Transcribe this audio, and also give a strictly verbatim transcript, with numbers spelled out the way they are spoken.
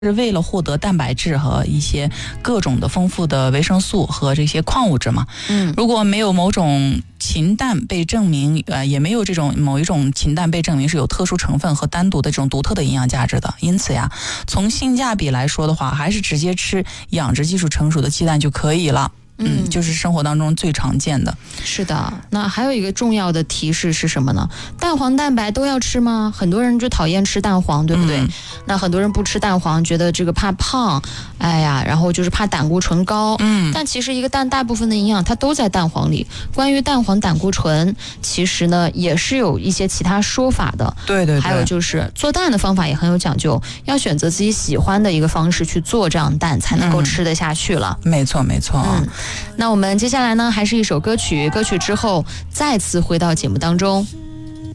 是为了获得蛋白质和一些各种的丰富的维生素和这些矿物质嘛。 嗯， 如果没有某种禽蛋被证明，呃，也没有这种某一种禽蛋被证明是有特殊成分和单独的这种独特的营养价值的，因此呀，从性价比来说的话，还是直接吃养殖技术成熟的鸡蛋就可以了。嗯，就是生活当中最常见的。 是的，那还有一个重要的提示是什么呢？蛋黄蛋白都要吃吗？很多人就讨厌吃蛋黄，对不对？嗯、那很多人不吃蛋黄，觉得这个怕胖，哎呀，然后就是怕胆固醇高。嗯，但其实一个蛋大部分的营养它都在蛋黄里。关于蛋黄胆固醇，其实呢也是有一些其他说法的。 对对对。 还有就是做蛋的方法也很有讲究，要选择自己喜欢的一个方式去做这样蛋，才能够吃得下去了。 嗯、没错没错。 嗯。那我们接下来呢，还是一首歌曲，歌曲之后再次回到节目当中。